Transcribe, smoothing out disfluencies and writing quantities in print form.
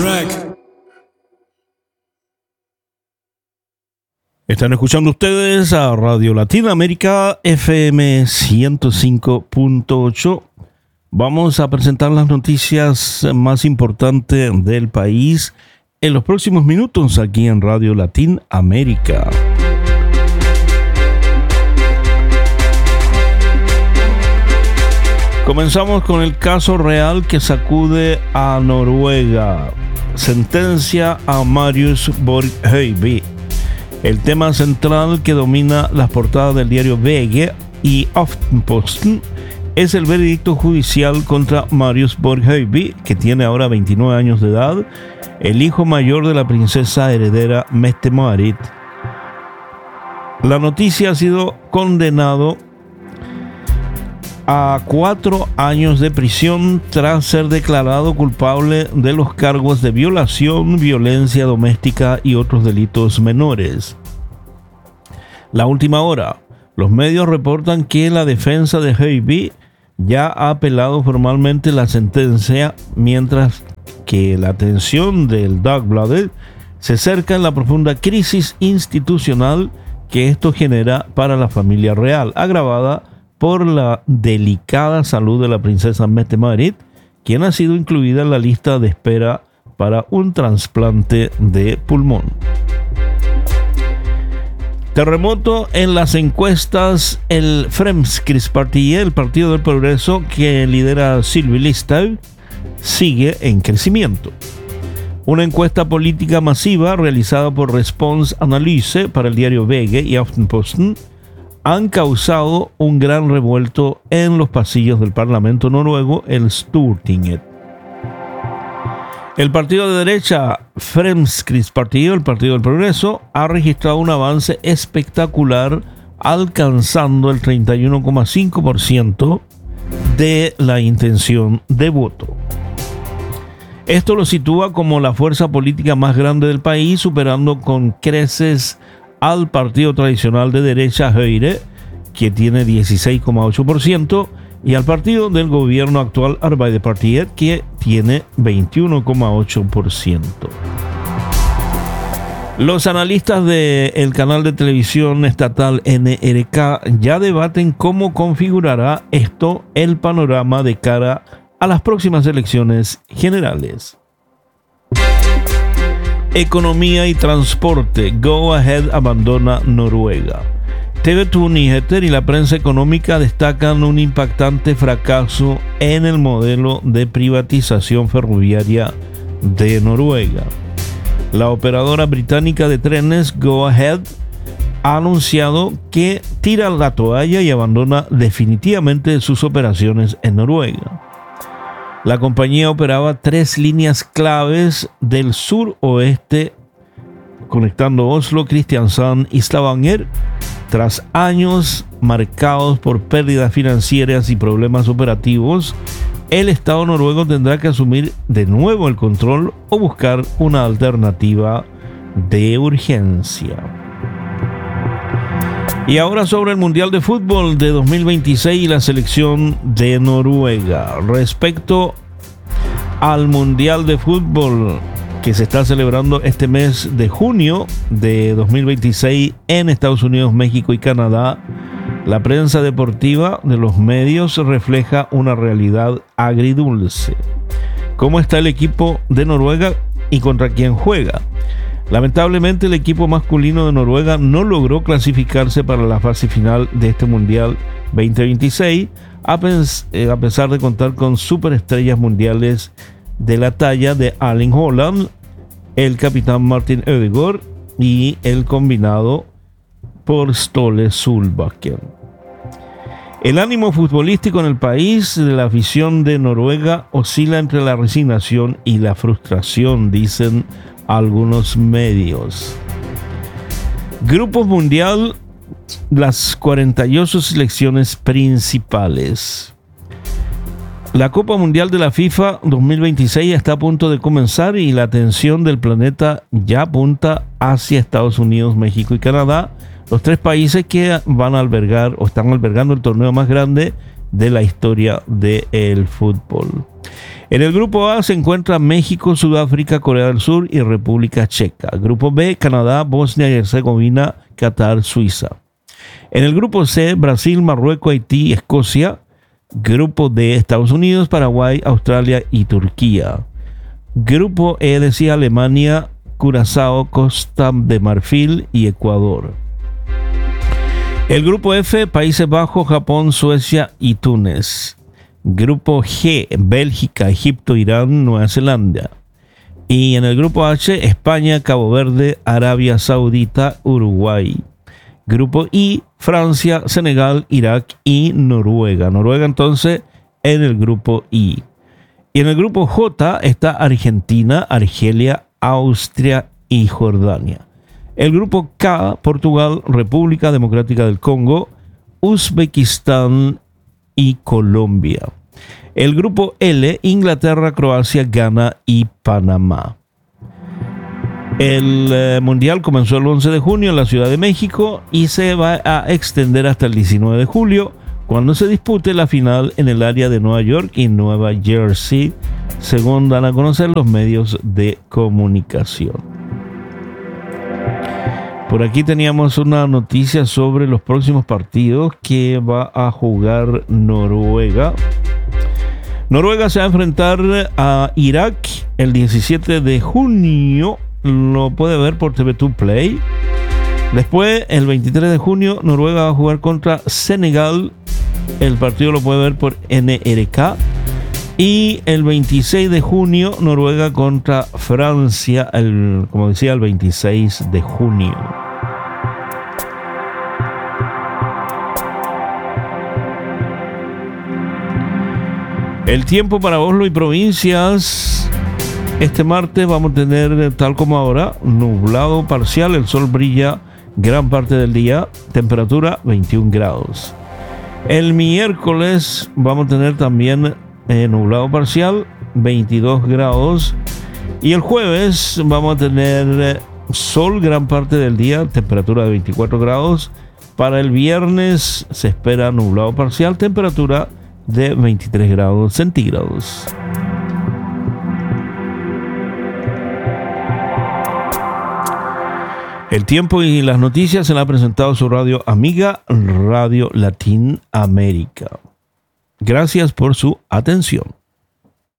Están escuchando ustedes a Radio Latinoamérica FM 105.8. Vamos a presentar las noticias más importantes del país en los próximos minutos aquí en Radio Latinoamérica. Comenzamos con el caso real que sacude a Noruega. Sentencia a Marius Borg-Høiby. El tema central que domina las portadas del diario VG y Aftenposten es el veredicto judicial contra Marius Borg-Høiby, que tiene ahora 29 años de edad, el hijo mayor de la princesa heredera Mette-Marit. La noticia ha sido condenado a 4 años de prisión tras ser declarado culpable de los cargos de violación, violencia doméstica y otros delitos menores. La última hora. Los medios reportan que la defensa de Høiby ya ha apelado formalmente la sentencia, mientras que la atención del Dagbladet se centra en la profunda crisis institucional que esto genera para la familia real, agravada por la delicada salud de la princesa Mette-Marit, quien ha sido incluida en la lista de espera para un trasplante de pulmón. Terremoto en las encuestas. El Fremskrittspartiet, el Partido del Progreso que lidera Sylvi Listhaug, sigue en crecimiento. Una encuesta política masiva realizada por Response Analyse para el diario VG y Aftenposten han causado un gran revuelto en los pasillos del Parlamento noruego, el Stortinget. El partido de derecha Fremskrittspartiet, el Partido del Progreso, ha registrado un avance espectacular, alcanzando el 31,5% de la intención de voto. Esto lo sitúa como la fuerza política más grande del país, superando con creces al partido tradicional de derecha Høyre, que tiene 16,8%, y al partido del gobierno actual Arbeiderpartiet, que tiene 21,8%. Los analistas del canal de televisión estatal NRK ya debaten cómo configurará esto el panorama de cara a las próximas elecciones generales. Economía y transporte. Go Ahead abandona Noruega. TV 2 Nyheter y la prensa económica destacan un impactante fracaso en el modelo de privatización ferroviaria de Noruega. La operadora británica de trenes Go Ahead ha anunciado que tira la toalla y abandona definitivamente sus operaciones en Noruega. La compañía operaba 3 líneas claves del sur-oeste conectando Oslo, Kristiansand y Stavanger. Tras años marcados por pérdidas financieras y problemas operativos, el Estado noruego tendrá que asumir de nuevo el control o buscar una alternativa de urgencia. Y ahora sobre el Mundial de Fútbol de 2026 y la selección de Noruega. Respecto al Mundial de Fútbol que se está celebrando este mes de junio de 2026 en Estados Unidos, México y Canadá, la prensa deportiva de los medios refleja una realidad agridulce. ¿Cómo está el equipo de Noruega y contra quién juega? Lamentablemente, el equipo masculino de Noruega no logró clasificarse para la fase final de este Mundial 2026, a pesar de contar con superestrellas mundiales de la talla de Erling Haaland, el capitán Martin Ødegaard y el combinado por Ståle Solbakken. El ánimo futbolístico en el país de la afición de Noruega oscila entre la resignación y la frustración, dicen algunos medios. Grupos Mundial, las 48 selecciones principales. La Copa Mundial de la FIFA 2026 está a punto de comenzar y la atención del planeta ya apunta hacia Estados Unidos, México y Canadá, los 3 países que van a albergar o están albergando el torneo más grande de la historia del fútbol. En el grupo A se encuentran México, Sudáfrica, Corea del Sur y República Checa. Grupo B, Canadá, Bosnia y Herzegovina, Qatar, Suiza. En el grupo C, Brasil, Marruecos, Haití y Escocia. Grupo D, Estados Unidos, Paraguay, Australia y Turquía. Grupo E, decía Alemania, Curazao, Costa de Marfil y Ecuador. El grupo F, Países Bajos, Japón, Suecia y Túnez. Grupo G, Bélgica, Egipto, Irán, Nueva Zelanda. Y en el grupo H, España, Cabo Verde, Arabia Saudita, Uruguay. Grupo I, Francia, Senegal, Irak y Noruega. Noruega entonces en el grupo I. Y en el grupo J está Argentina, Argelia, Austria y Jordania. El grupo K, Portugal, República Democrática del Congo, Uzbekistán y Colombia. El grupo L, Inglaterra, Croacia, Ghana y Panamá. El Mundial comenzó el 11 de junio en la Ciudad de México y se va a extender hasta el 19 de julio, cuando se dispute la final en el área de Nueva York y Nueva Jersey, según dan a conocer los medios de comunicación. Por aquí teníamos una noticia sobre los próximos partidos que va a jugar Noruega. Noruega se va a enfrentar a Irak el 17 de junio. Lo puede ver por TV2 Play. Después, el 23 de junio, Noruega va a jugar contra Senegal. El partido lo puede ver por NRK. Y el 26 de junio, Noruega contra Francia, como decía, el 26 de junio. El tiempo para Oslo y provincias. Este martes vamos a tener, tal como ahora, nublado parcial. El sol brilla gran parte del día. Temperatura 21 grados. El miércoles vamos a tener también nublado parcial, 22 grados. Y el jueves vamos a tener sol gran parte del día. Temperatura de 24 grados. Para el viernes se espera nublado parcial. Temperatura de 23 grados centígrados. El tiempo y las noticias se la ha presentado su radio amiga, Radio Latin América. Gracias por su atención.